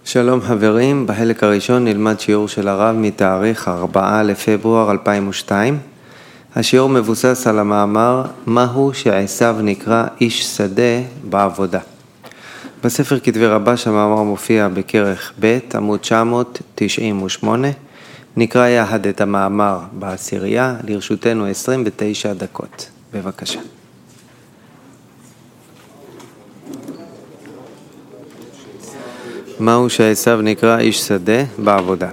שלום חברים, בחלק הראשון נלמד שיעור של הרב מתאריך 4 לפברואר 2002. השיעור מבוסס על המאמר מהו שעשיו נקרא איש שדה בעבודה. בספר כתבי רבש המאמר מופיע בכרך ב' עמוד 998. נקרא יחד את המאמר בעשירייה, לרשותנו 29 דקות. בבקשה. מהו שעשיו נקרא איש שדה בעבודה.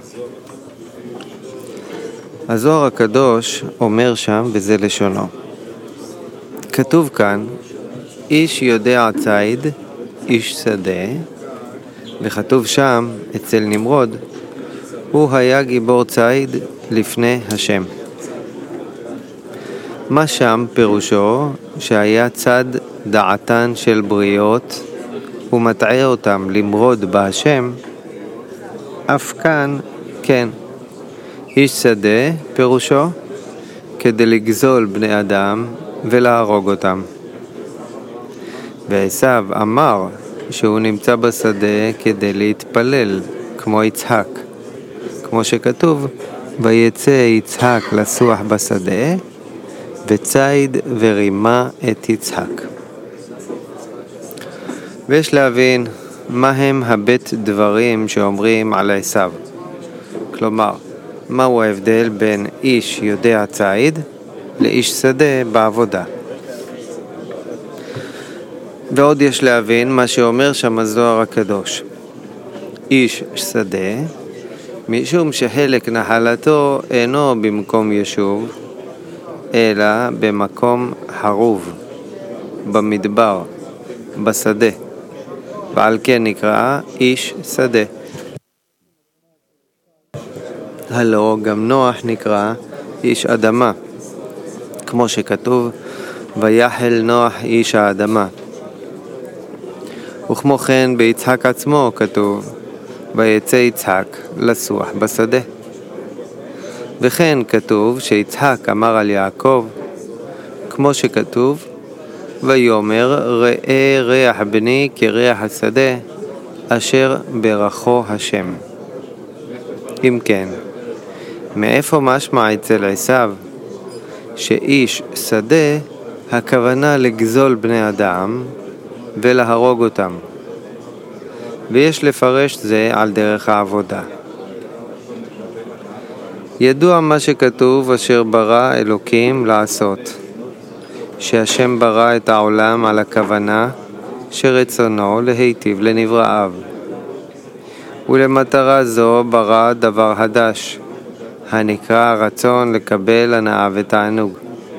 הזוהר הקדוש אומר שם בזה לשונו. כתוב כאן, איש יודע ציד, איש שדה, וכתוב שם אצל נמרוד, הוא היה גיבור ציד לפני השם. מה שם פירושו שהיה צד דעתן של בריות, הוא מטעה אותם למרוד בהשם, אף כאן כן. איש שדה פירושו כדי לגזול בני אדם ולהרוג אותם. ועשיו אמר שהוא נמצא בשדה כדי להתפלל כמו יצחק. כמו שכתוב, ויצא יצחק לסוח בשדה וציד ורימה את יצחק. ויש להבין מהם הבית דברים שאומרים על עשיו. כלומר, מהו ההבדל בין איש יודע ציד לאיש שדה בעבודה. ועוד יש להבין מה שאומר שם הזוהר הקדוש. איש שדה, משום שחלק נחלתו אינו במקום יישוב, אלא במקום חרוב, במדבר, בשדה. ועל כן נקרא איש שדה. הלא גם נוח נקרא איש אדמה, כמו שכתוב, ויחל נוח איש האדמה. וכמו כן ביצחק עצמו כתוב, ויצא יצחק לסוח בשדה. וכן כתוב שיצחק אמר על יעקב, כמו שכתוב, ויאמר ראה ריח בני כריח השדה אשר ברכו השם. אם כן, מאיפה משמע אצל עשיו שאיש שדה הכוונה לגזול בני אדם ולהרוג אותם, ויש לפרש זה על דרך העבודה. ידוע מה שכתוב אשר ברא אלוקים לעשות, שהשם ברא את העולם על הכוונה שרצונו להיטיב לנבראיו. ולמטרה זו ברא דבר חדש, הנקרא הרצון לקבל הנאה ותענוג.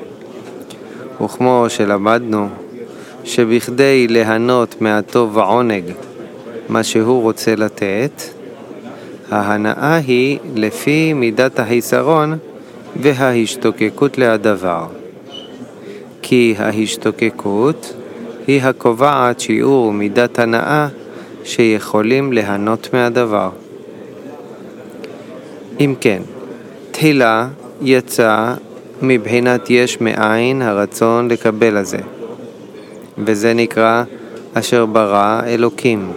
וכמו שלמדנו, שבכדי ליהנות מהטוב ועונג, מה שהוא רוצה לתת, ההנאה היא לפי מידת החיסרון וההשתוקקות להדבר. כי ההשתוקקות היא הקובעת שיעור מידת הנאה שיכולים ליהנות מהדבר. אם כן, תחילה יצא מבחינת יש מאין הרצון לקבל הזה, וזה נקרא אשר ברא אלוקים.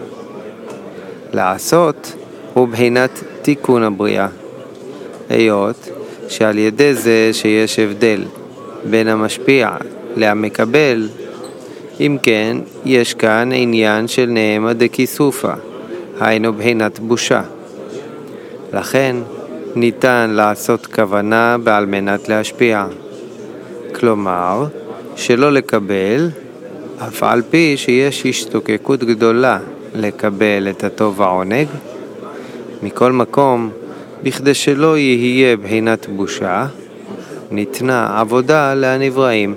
לעשות הוא בחינת תיקון הבריאה, היות שעל ידי זה שיש הבדל בין המשפיע למקבל, אם כן יש כאן עניין של נעמה דכיסופה, היינו בחינת בושה. לכן ניתן לעשות כוונה בעל מנת להשפיע, כלומר שלא לקבל, אף על פי שיש השתוקקות גדולה לקבל את הטוב והעונג. מכל מקום, בכדי שלא יהיה בחינת בושה, ניתנה עבודה לנבראים.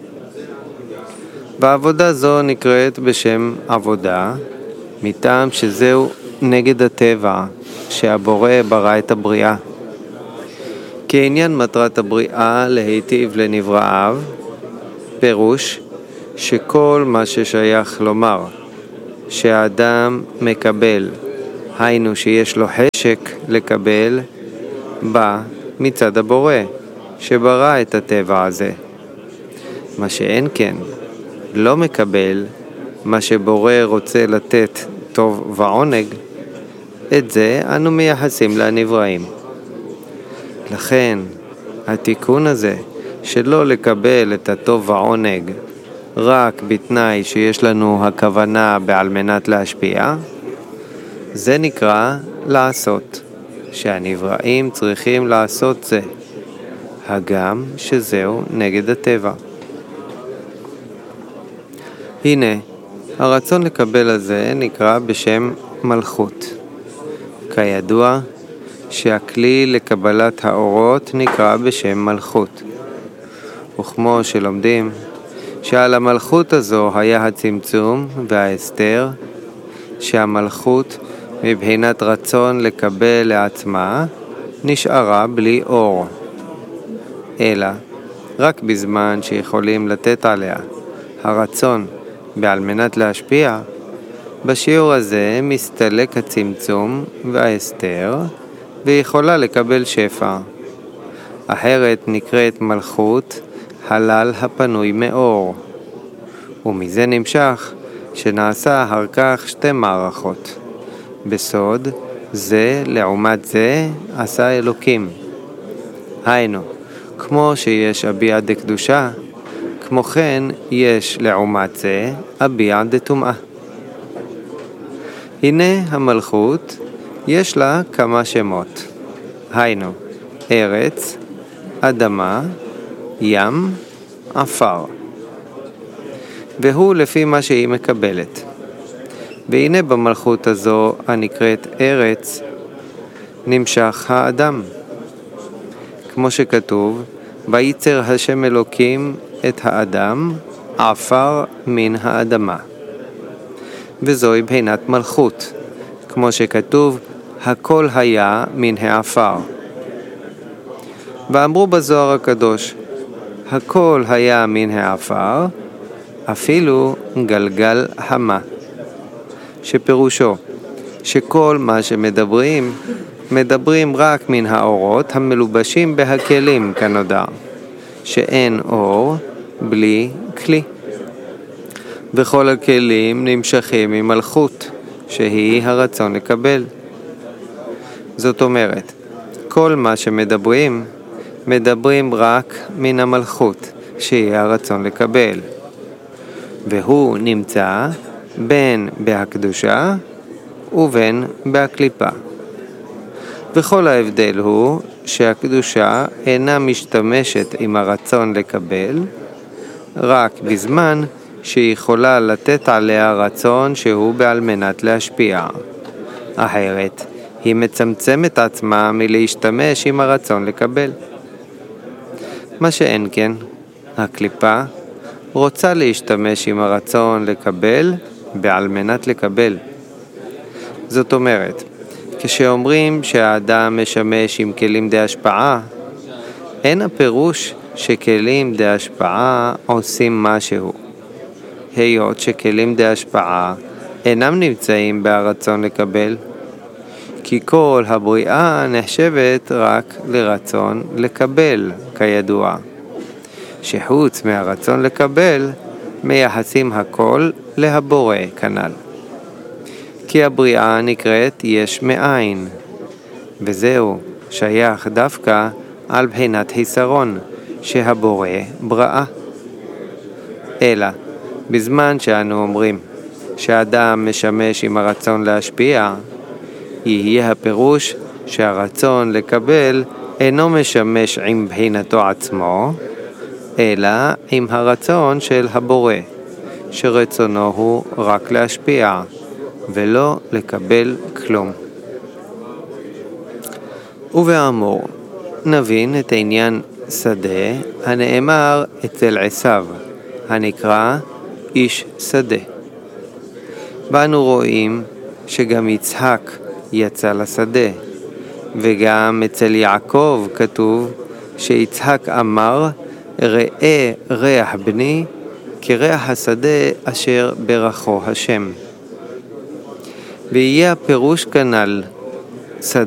ועבודה זו נקראת בשם עבודה, מטעם שזהו נגד הטבע, שהבורא ברא את הבריאה. כעניין מטרת הבריאה להיטיב לנבראיו, פירוש שכל מה ששייך לומר שהאדם מקבל, היינו שיש לו חשק לקבל, בא מצד הבורא שברא את הטבע הזה. מה שאין כן, לא מקבל מה שבורא רוצה לתת טוב ועונג, את זה אנו מייחסים לנבראים. לכן, התיקון הזה שלא לקבל את הטוב והעונג רק בתנאי שיש לנו הכוונה בעל מנת להשפיע, זה נקרא לעשות, שהנבראים צריכים לעשות זה, הגם שזהו נגד הטבע. הנה, הרצון לקבל הזה נקרא בשם מלכות. כידוע שהכלי לקבלת האורות נקרא בשם מלכות. וכמו שלומדים שעל המלכות הזו היה הצמצום וההסתר, שהמלכות מבחינת רצון לקבל לעצמה נשארה בלי אור, אלא רק בזמן שיכולים לתת עליה הרצון בעל מנת להשפיע, בשיעור הזה מסתלק הצמצום וההסתר ויכולה לקבל שפע. אחרת נקראת מלכות הלל הפנוי מאור, ומזה נמשך שנעשה אחר כך שתי מערכות. בסוד, זה לעומת זה עשה אלוקים. היינו, כמו שיש אביע דקדושה, כמו כן יש לעומת זה אביע דטומאה. הנה המלכות יש לה כמה שמות. היינו, ארץ, אדמה, ים, עפר. והוא לפי מה שהיא מקבלת. והנה במלכות הזו הנקראת ארץ נמשך האדם. כמו שכתוב, וייצר השם אלוקים את האדם עפר מן האדמה. וזוהי בחינת מלכות, כמו שכתוב, הכל היה מן העפר. ואמרו בזוהר הקדוש, הכל היה מן העפר, אפילו גלגל המה. שפירושו, שכל מה שמדברים, מדברים רק מן האורות המלובשים בהכלים כנודע, שאין אור בלי כלי. וכל הכלים נמשכים ממלכות, שהיא הרצון לקבל. זאת אומרת, כל מה שמדברים, מדברים רק מן המלכות, שהיא הרצון לקבל. והוא נמצא בין בהקדושה ובין בהקליפה. וכל ההבדל הוא שהקדושה אינה משתמשת עם הרצון לקבל, רק בזמן שהיא יכולה לתת עליה רצון שהוא בעל מנת להשפיע. אחרת, היא מצמצמת עצמה מלהשתמש עם הרצון לקבל. מה שאין כן, הקליפה רוצה להשתמש עם הרצון לקבל בעל מנת לקבל. זאת אומרת, כשאומרים שהאדם משמש עם כלים די השפעה, אין הפירוש שכלים די השפעה עושים משהו. היות שכלים די השפעה אינם נמצאים ברצון לקבל, כי כל הבריאה נחשבת רק לרצון לקבל, כידוע. שחוץ מהרצון לקבל, מייחסים הכל להבורא כנ"ל. כי הבריאה נקראת יש מאין, וזהו שייך דווקא על בחינת חיסרון, שהבורא בראה. אלא, בזמן שאנו אומרים שהאדם משמש עם הרצון להשפיע, יהיה הפירוש שהרצון לקבל אינו משמש עם בחינתו עצמו, אלא עם הרצון של הבורא, שרצונו הוא רק להשפיע, ולא לקבל כלום. ובאמור, נבין את העניין שדה הנאמר אצל עשיו, הנקרא איש שדה. ואנו רואים שגם יצחק יצא לשדה, וגם אצל יעקב כתוב שיצחק אמר, ראה ריח בני כריח השדה אשר ברכו השם. ויהיה הפירוש כנ"ל, שדה